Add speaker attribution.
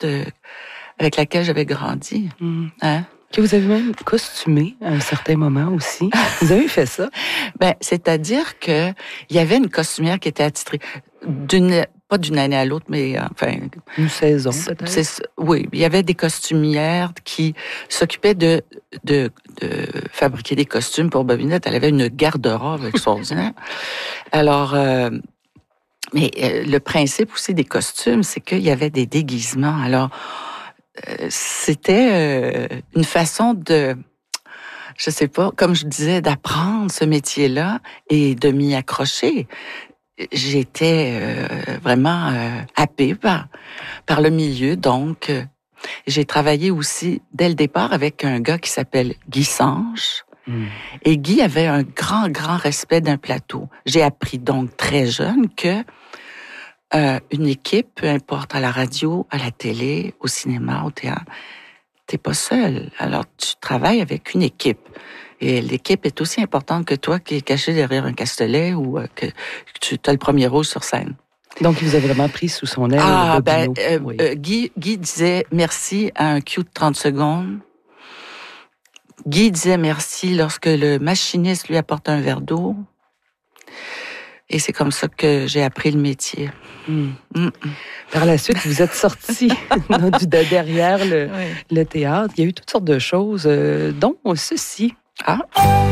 Speaker 1: avec laquelle j'avais grandi. Hein?
Speaker 2: Que vous avez même costumé à un certain moment aussi. Vous avez fait ça?
Speaker 1: C'est-à-dire que il y avait une costumière qui était attitrée pas d'une année à l'autre, mais enfin...
Speaker 2: Une saison, peut-être?
Speaker 1: Oui, il y avait des costumières qui s'occupaient de fabriquer des costumes pour Bobinette. Elle avait une garde-robe extraordinaire. Alors... mais le principe aussi des costumes, c'est qu'il y avait des déguisements. Alors, c'était une façon je sais pas, comme je disais, d'apprendre ce métier-là et de m'y accrocher. J'étais vraiment happée par le milieu. Donc, j'ai travaillé aussi dès le départ avec un gars qui s'appelle Guy Sanche. Et Guy avait un grand, grand respect d'un plateau. J'ai appris donc très jeune que une équipe, peu importe à la radio, à la télé, au cinéma, au théâtre, t'es pas seul. Alors, tu travailles avec une équipe. Et l'équipe est aussi importante que toi qui es caché derrière un castelet ou que tu as le premier rôle sur scène.
Speaker 2: Donc, il vous a vraiment pris sous son aile. Oui.
Speaker 1: Guy disait merci à un cue de 30 secondes. Guy disait merci lorsque le machiniste lui apporte un verre d'eau. Et c'est comme ça que j'ai appris le métier.
Speaker 2: Par la suite, vous êtes sorti derrière le théâtre. Il y a eu toutes sortes de choses, dont ceci.
Speaker 1: Ah!